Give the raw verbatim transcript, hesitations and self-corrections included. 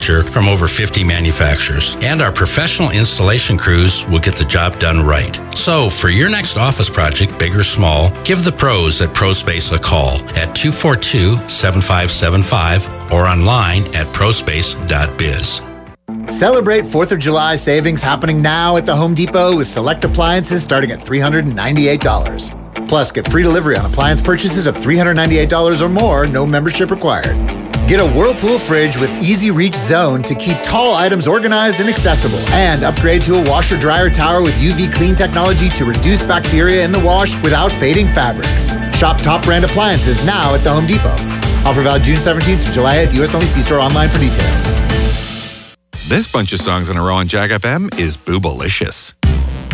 from over fifty manufacturers, and our professional installation crews will get the job done right. So, for your next office project, big or small, give the pros at ProSpace a call at two four two, seven five seven five or online at prospace dot biz. Celebrate fourth of July savings happening now at the Home Depot with select appliances starting at three hundred ninety-eight dollars. Plus, get free delivery on appliance purchases of three hundred ninety-eight dollars or more, no membership required. Get a Whirlpool fridge with Easy Reach Zone to keep tall items organized and accessible. And upgrade to a washer-dryer tower with U V clean technology to reduce bacteria in the wash without fading fabrics. Shop top brand appliances now at the Home Depot. Offer valid June seventeenth to July eighth. U S only. See store online for details. This bunch of songs in a row on Jag F M is Boobalicious.